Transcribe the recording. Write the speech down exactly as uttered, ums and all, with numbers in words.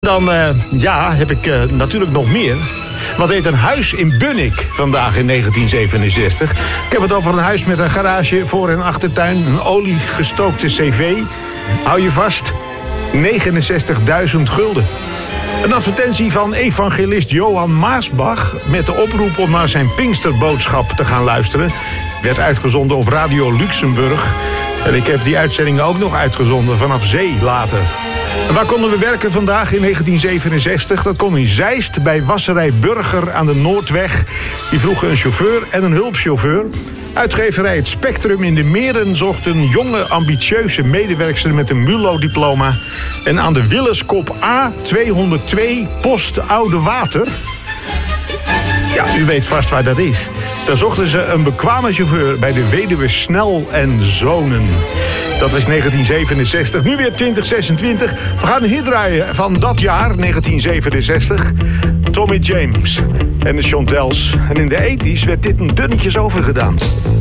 Dan uh, ja, heb ik uh, natuurlijk nog meer. Wat heet een huis in Bunnik vandaag in negentien zevenenzestig. Ik heb het over een huis met een garage, voor- en achtertuin. Een oliegestookte cv. Hou je vast, negenenzestigduizend gulden. Een advertentie van evangelist Johan Maasbach met de oproep om naar zijn Pinksterboodschap te gaan luisteren. Werd uitgezonden op Radio Luxemburg. En ik heb die uitzendingen ook nog uitgezonden vanaf zee later. En waar konden we werken vandaag in negentien zevenenzestig? Dat kon in Zeist bij wasserij Burger aan de Noordweg. Die vroegen een chauffeur en een hulpchauffeur. Uitgeverij Het Spectrum in de Meren zocht een jonge, ambitieuze medewerkster met een MULO-diploma. En aan de Willeskop A tweehonderdtwee Post Oude Water. Ja, u weet vast waar dat is. Daar zochten ze een bekwame chauffeur bij de Weduwe Snel en Zonen. Dat is negentien zevenenzestig, nu weer twintig zesentwintig. We gaan een hit draaien van dat jaar, negentien zevenenzestig. Tommy James en de Chantels. En in de tachtiger werd dit een dunnetjes overgedaan.